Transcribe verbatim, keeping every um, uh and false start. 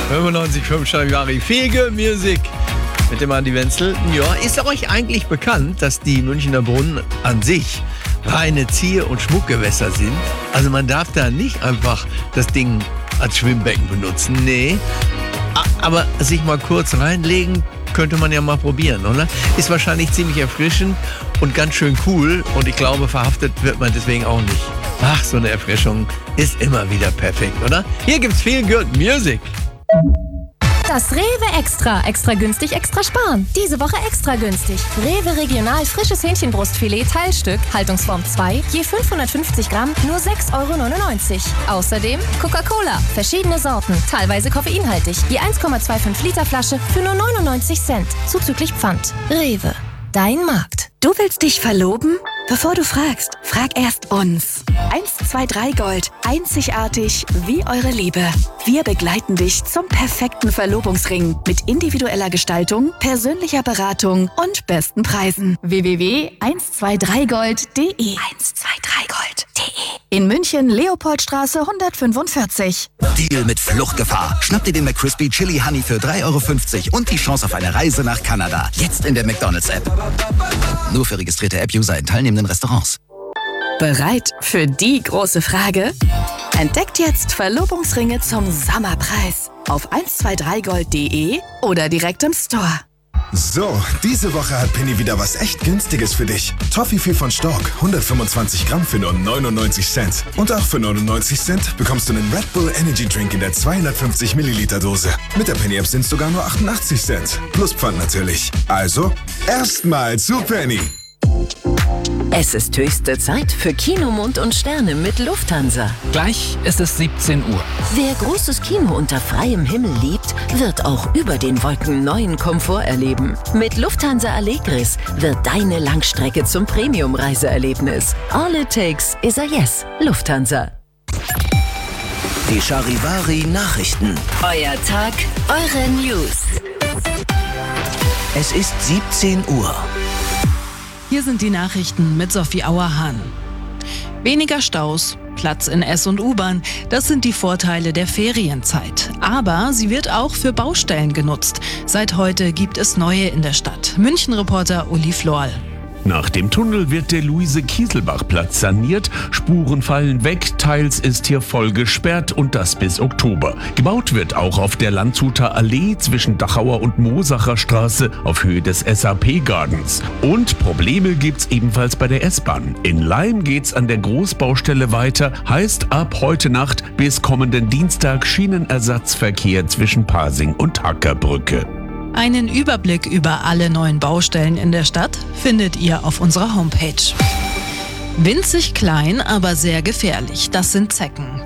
fünfundneunzig Komma fünf Charivari, Fege Music mit dem Andi Wenzel. Ja, ist euch eigentlich bekannt, dass die Münchner Brunnen an sich reine Zier- und Schmuckgewässer sind? Also man darf da nicht einfach das Ding als Schwimmbecken benutzen, nee. Aber sich mal kurz reinlegen, könnte man ja mal probieren, oder? Ist wahrscheinlich ziemlich erfrischend und ganz schön cool. Und ich glaube, verhaftet wird man deswegen auch nicht. Ach, so eine Erfrischung ist immer wieder perfekt, oder? Hier gibt's viel Good Music. Das Rewe Extra. Extra günstig, extra sparen. Diese Woche extra günstig. Rewe Regional frisches Hähnchenbrustfilet Teilstück, Haltungsform zwei, je fünfhundertfünfzig Gramm, nur sechs Euro neunundneunzig. Außerdem Coca-Cola, verschiedene Sorten, teilweise koffeinhaltig. Je eins Komma fünfundzwanzig Liter Flasche für nur neunundneunzig Cent, zuzüglich Pfand. Rewe, dein Markt. Du willst dich verloben? Bevor du fragst, frag erst uns. eins zwei drei Gold. Einzigartig wie eure Liebe. Wir begleiten dich zum perfekten Verlobungsring mit individueller Gestaltung, persönlicher Beratung und besten Preisen. w w w punkt eins zwei drei gold punkt d e eins zwei drei gold punkt d e In München, Leopoldstraße hundertfünfundvierzig. Deal mit Fluchtgefahr. Schnapp dir den McCrispy Chili Honey für drei Euro fünfzig und die Chance auf eine Reise nach Kanada. Jetzt in der McDonald's-App. Nur für registrierte App-User in teilnehmenden Restaurants. Bereit für die große Frage? Entdeckt jetzt Verlobungsringe zum Sommerpreis auf eins zwei drei gold punkt d e oder direkt im Store. So, diese Woche hat Penny wieder was echt Günstiges für dich. Toffifee von Stork, hundertfünfundzwanzig Gramm für nur neunundneunzig Cent. Und auch für neunundneunzig Cent bekommst du einen Red Bull Energy Drink in der zweihundertfünfzig Milliliter Dose. Mit der Penny-App sind es sogar nur achtundachtzig Cent. Plus Pfand natürlich. Also, erstmal zu Penny. Es ist höchste Zeit für Kino, Mond und Sterne mit Lufthansa. Gleich ist es siebzehn Uhr. Wer großes Kino unter freiem Himmel liebt, wird auch über den Wolken neuen Komfort erleben. Mit Lufthansa Allegris wird deine Langstrecke zum Premium-Reiseerlebnis. All it takes is a yes. Lufthansa. Die Charivari Nachrichten. Euer Tag, eure News. Es ist siebzehn Uhr. Hier sind die Nachrichten mit Sophie Auerhahn. Weniger Staus, Platz in S- und U-Bahn, das sind die Vorteile der Ferienzeit. Aber sie wird auch für Baustellen genutzt. Seit heute gibt es neue in der Stadt. München-Reporter Uli Florl. Nach dem Tunnel wird der Luise-Kieselbach-Platz saniert. Spuren fallen weg, teils ist hier voll gesperrt und das bis Oktober. Gebaut wird auch auf der Landshuter Allee zwischen Dachauer und Mosacher Straße auf Höhe des S A P Gardens. Und Probleme gibt's ebenfalls bei der S-Bahn. In Laim geht's an der Großbaustelle weiter, heißt ab heute Nacht bis kommenden Dienstag Schienenersatzverkehr zwischen Pasing und Hackerbrücke. Einen Überblick über alle neuen Baustellen in der Stadt findet ihr auf unserer Homepage. Winzig klein, aber sehr gefährlich. Das sind Zecken.